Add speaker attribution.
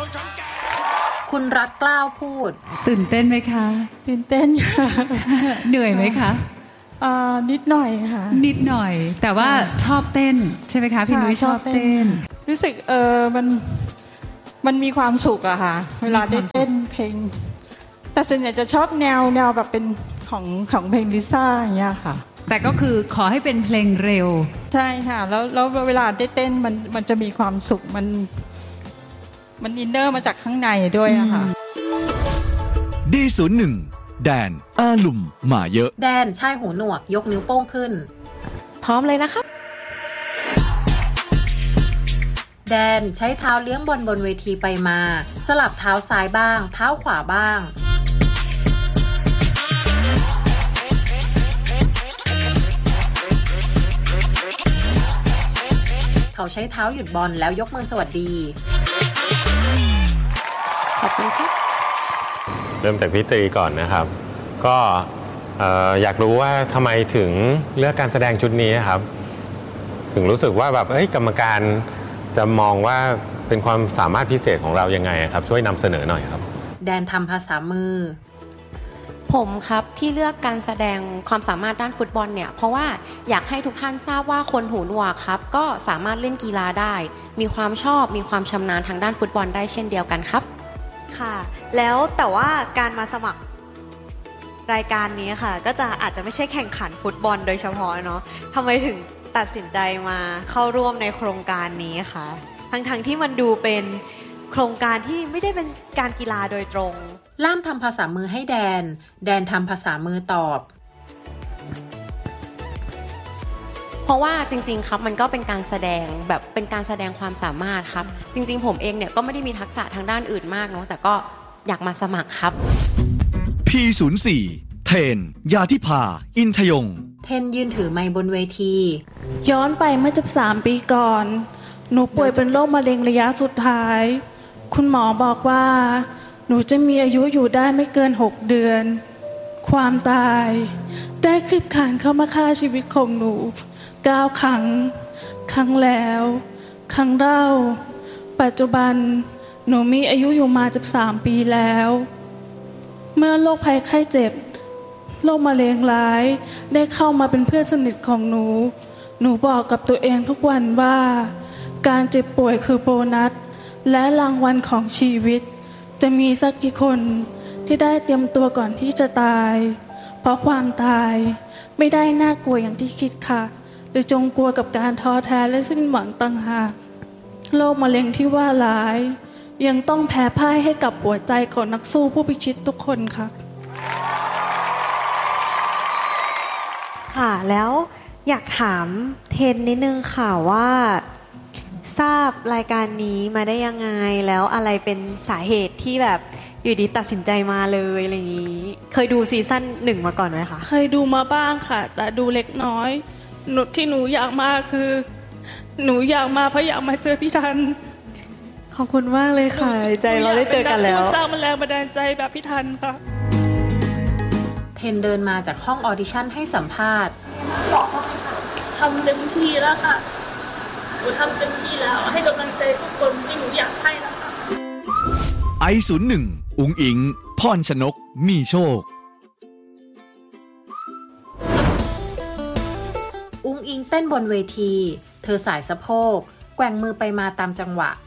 Speaker 1: คุณรักกล้าวพูด
Speaker 2: ตื่นเต้นไหมคะ
Speaker 3: ตื่นเต้นค่ะ
Speaker 2: เหนื่อยไหมคะ
Speaker 3: นิดหน่อยค่ะ
Speaker 2: นิดหน่อยแต่ว่าชอบเต้นใช่ไหมคะพี่นุ้ยชอบเต้น
Speaker 3: รู้สึกมันมีความสุขอะค่ะเวลาได้เต้นเพลงแต่ส่วนใหญ่จะชอบแนวแบบเป็นของเพลงลิซ่าอย่างเงี้ยค่ะ
Speaker 2: แต่ก็คือขอให้เป็นเพลงเร็ว
Speaker 3: ใช่ค่ะแล้วเวลาได้เต้นมันจะมีความสุขมันอินเนอร์มาจากข้างในด้วยนะคะ
Speaker 4: D01 แดนอาลุ่มมาเยอะ
Speaker 1: แดนชายหูหนวกยกนิ้วโป้งขึ้น
Speaker 5: พร้อมเลยนะครับ
Speaker 1: แดนใช้เท้าเลี้ยงบนเวทีไปมาสลับเท้าซ้ายบ้างเท้าขวาบ้างเขาใช้เท้าหยุดบอลแล้วยกมือสวัสดี
Speaker 5: ขอบคุณครับ
Speaker 6: เริ่มจากพี่ตรีก่อนนะครับก็อยากรู้ว่าทำไมถึงเลือกการแสดงชุดนี้ครับถึงรู้สึกว่าแบบกรรมการจะมองว่าเป็นความสามารถพิเศษของเรายังไงครับช่วยนำเสนอหน่อยครับ
Speaker 1: แดนทำภาษามือ
Speaker 5: ผมครับที่เลือกการแสดงความสามารถด้านฟุตบอลเนี่ยเพราะว่าอยากให้ทุกท่านทราบว่าคนหูหนวกครับก็สามารถเล่นกีฬาได้มีความชอบมีความชำนาญทางด้านฟุตบอลได้เช่นเดียวกันครับ
Speaker 7: ค่ะแล้วแต่ว่าการมาสมัครรายการนี้ค่ะก็จะอาจจะไม่ใช่แข่งขันฟุตบอลโดยเฉพาะเนาะทำไมถึงตัดสินใจมาเข้าร่วมในโครงการนี้ค่ะทั้งที่มันดูเป็นโครงการที่ไม่ได้เป็นการกีฬาโดยตรง
Speaker 1: ล่ามทำภาษามือให้แดนทำภาษามือตอบ
Speaker 5: เพราะว่าจริงๆครับมันก็เป็นการแสดงแบบเป็นการแสดงความสามารถครับจริงๆผมเองเนี่ยก็ไม่ได้มีทักษะทางด้านอื่นมากเนาะแต่ก็อยากมาสมัครครับ
Speaker 4: P04 เทนยาธิภาอินทยง
Speaker 1: เทนยืนถือไมค์บนเวที
Speaker 3: ย้อนไปเมื่อ13 ปีก่อนหนูป่วยเป็นโรคมะเร็งระยะสุดท้ายคุณหมอบอกว่าหนูจะมีอายุอยู่ได้ไม่เกิน6 เดือนความตายได้คืบคลานเข้ามาฆ่าชีวิตของหนู9 ครั้งแล้วครั้งเล่าปัจจุบันหนูมีอายุอยู่มา13 ปีแล้วเมื่อโรคภัยไข้เจ็บโรคมะเร็งร้ายได้เข้ามาเป็นเพื่อนสนิทของหนูบอกกับตัวเองทุกวันว่าการเจ็บป่วยคือโบนัสและรางวัลของชีวิตจะมีสักกี่คนที่ได้เตรียมตัวก่อนที่จะตายเพราะความตายไม่ได้น่ากลัวอย่างที่คิดค่ะแต่จงกลัวกับการท้อแท้และสิ้นหวังต่างหากโรคมะเร็งที่ว่าร้ายยังต้องแพ้พ่ายให้กับหัวใจของนักสู้ผู้พิชิตทุกคนค่ะ
Speaker 7: ค่ะแล้วอยากถามเทนนิดนึงค่ะว่าทราบรายการนี้มาได้ยังไงแล้วอะไรเป็นสาเหตุที่แบบอยู่ดีตัดสินใจมาเลยอะไรอย่างนี้เคยดูซีซั่น1มาก่อนไหมคะ
Speaker 3: เคยดูมาบ้างค่ะแต่ดูเล็กน้อยที่หนูอยากมาคือหนูอยากมาเพราะอยากมาเจอพี่ทัน
Speaker 7: ขอบคุณมากเลยค่ะใจเราได้เจอกันแล้ว
Speaker 3: สร้างแรงบันดาลใจแบบพี่ทันค่ะ
Speaker 1: เทนเดินมาจากห้องออดิชั่นให้สัมภาษณ์
Speaker 3: บอกว่าทำเต็มที่แล้วค่ะหนูทำเต็มที่แล้วให้กำลังใจทุกคนที่หนูอยากให้นะคะ
Speaker 4: I01 อุ๋งอิงพรชนกมีโชค
Speaker 1: อุ๋งอิงเต้นบนเวทีเธอสายสะโพกแกว่งมือไปมาตามจังหวะ